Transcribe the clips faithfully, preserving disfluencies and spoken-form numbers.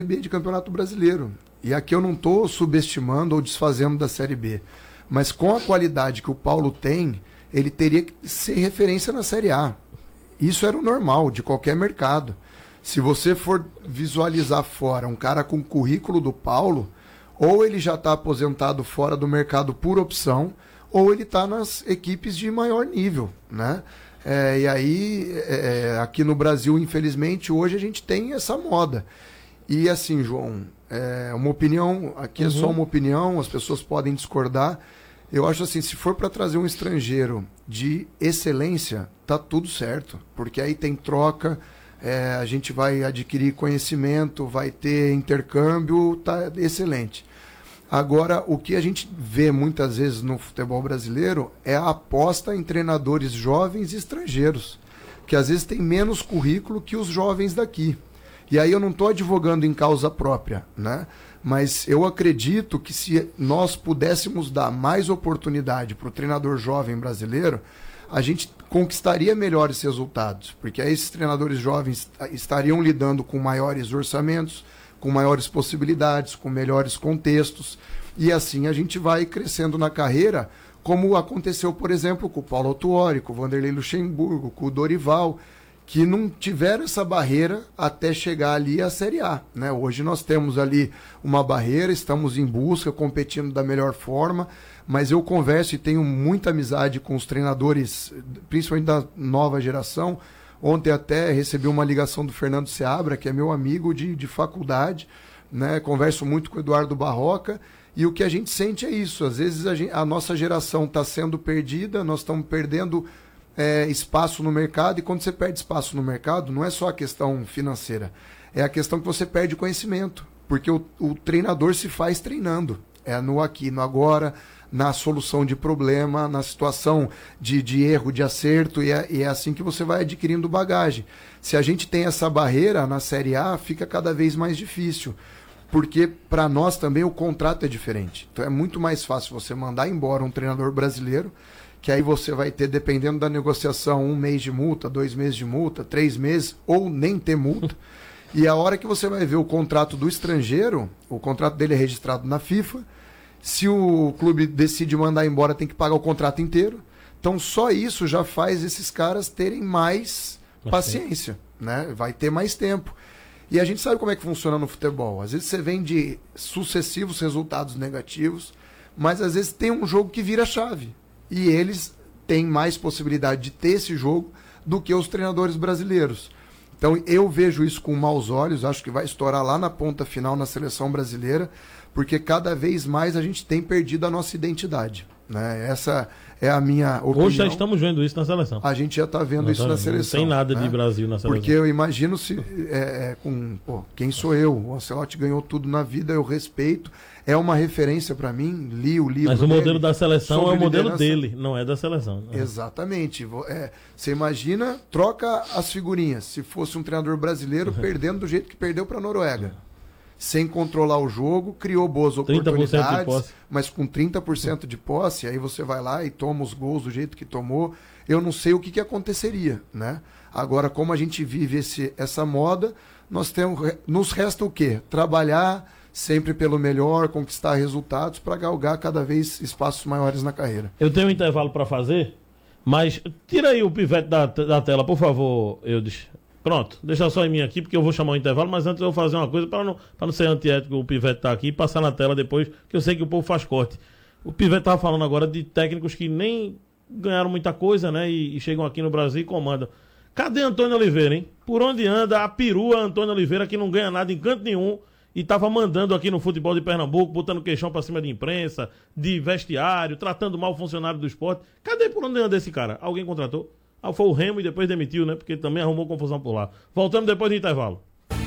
B de Campeonato Brasileiro. E aqui eu não estou subestimando ou desfazendo da Série B. Mas com a qualidade que o Paulo tem, ele teria que ser referência na Série A. Isso era o normal de qualquer mercado. Se você for visualizar fora um cara com o currículo do Paulo, ou ele já está aposentado fora do mercado por opção, ou ele está nas equipes de maior nível, né? É, e aí, é, aqui no Brasil, infelizmente, hoje a gente tem essa moda. E assim, João, é uma opinião, aqui uhum. é só uma opinião, as pessoas podem discordar. Eu acho assim, se for para trazer um estrangeiro de excelência, tá tudo certo, porque aí tem troca, é, a gente vai adquirir conhecimento, vai ter intercâmbio, tá excelente. Agora, o que a gente vê muitas vezes no futebol brasileiro é a aposta em treinadores jovens e estrangeiros, que às vezes tem menos currículo que os jovens daqui. E aí eu não estou advogando em causa própria, né? Mas eu acredito que se nós pudéssemos dar mais oportunidade para o treinador jovem brasileiro, a gente conquistaria melhores resultados, porque aí esses treinadores jovens estariam lidando com maiores orçamentos, com maiores possibilidades, com melhores contextos, e assim a gente vai crescendo na carreira, como aconteceu, por exemplo, com o Paulo Autuori, com o Vanderlei Luxemburgo, com o Dorival, que não tiveram essa barreira até chegar ali à Série A, né? Hoje nós temos ali uma barreira, estamos em busca, competindo da melhor forma, mas eu converso e tenho muita amizade com os treinadores, principalmente da nova geração. Ontem até recebi uma ligação do Fernando Seabra, que é meu amigo de, de faculdade, né? Converso muito com o Eduardo Barroca, e o que a gente sente é isso. Às vezes a, gente, a nossa geração está sendo perdida, nós estamos perdendo é, espaço no mercado, e quando você perde espaço no mercado, não é só a questão financeira, é a questão que você perde conhecimento, porque o, o treinador se faz treinando, é no aqui, no agora, na solução de problema, na situação de, de erro, de acerto, e é, e é assim que você vai adquirindo bagagem. Se a gente tem essa barreira na Série A, fica cada vez mais difícil, porque para nós também o contrato é diferente. Então é muito mais fácil você mandar embora um treinador brasileiro, que aí você vai ter, dependendo da negociação, um mês de multa, dois meses de multa, três meses, ou nem ter multa. E a hora que você vai ver o contrato do estrangeiro, o contrato dele é registrado na FIFA, se o clube decide mandar embora, tem que pagar o contrato inteiro. Então só isso já faz esses caras terem mais paciência, né? Vai ter mais tempo. E a gente sabe como é que funciona no futebol. Às vezes você vem de sucessivos resultados negativos, mas às vezes tem um jogo que vira chave. E eles têm mais possibilidade de ter esse jogo do que os treinadores brasileiros. Então eu vejo isso com maus olhos, acho que vai estourar lá na ponta final na seleção brasileira, porque cada vez mais a gente tem perdido a nossa identidade, né? Essa é a minha opinião. Hoje já estamos vendo isso na seleção. A gente já está vendo Nós isso tá na vendo. seleção. Não tem nada né? de Brasil na seleção. Porque eu imagino se é, é, com pô, quem sou eu? O Ancelotti ganhou tudo na vida, eu respeito. É uma referência para mim, li o livro. Mas o modelo dele, da seleção é o modelo liderança. dele, não é da seleção. Não. Exatamente. É, você imagina, troca as figurinhas. Se fosse um treinador brasileiro, perdendo do jeito que perdeu para a Noruega. Sem controlar o jogo, criou boas oportunidades, mas com trinta por cento de posse, aí você vai lá e toma os gols do jeito que tomou. Eu não sei o que, que aconteceria, né? Agora, como a gente vive esse, essa moda, nós temos, nos resta o quê? Trabalhar sempre pelo melhor, conquistar resultados para galgar cada vez espaços maiores na carreira. Eu tenho um intervalo para fazer, mas tira aí o pivete da, da tela, por favor, Eudes. Pronto, deixa só em mim aqui, porque eu vou chamar o intervalo, mas antes eu vou fazer uma coisa para não, para não ser antiético, o pivete tá aqui e passar na tela depois, que eu sei que o povo faz corte. O pivete tava falando agora de técnicos que nem ganharam muita coisa, né, e, e chegam aqui no Brasil e comandam. Cadê Antônio Oliveira, hein? Por onde anda a perua Antônio Oliveira, que não ganha nada em canto nenhum, e tava mandando aqui no futebol de Pernambuco, botando queixão pra cima de imprensa, de vestiário, tratando mal o funcionário do esporte. Cadê por onde anda esse cara? Alguém contratou? Ah, foi o Remo e depois demitiu, né? Porque ele também arrumou confusão por lá. Voltamos depois do intervalo.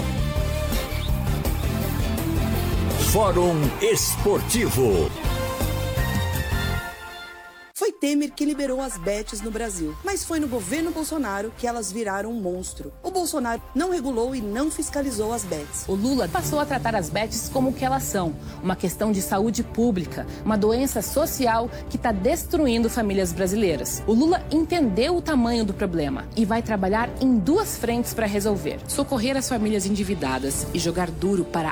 Fórum Esportivo. Foi Temer que liberou as bets no Brasil, mas foi no governo Bolsonaro que elas viraram um monstro. O Bolsonaro não regulou e não fiscalizou as bets. O Lula passou a tratar as bets como o que elas são, uma questão de saúde pública, uma doença social que está destruindo famílias brasileiras. O Lula entendeu o tamanho do problema e vai trabalhar em duas frentes para resolver: socorrer as famílias endividadas e jogar duro para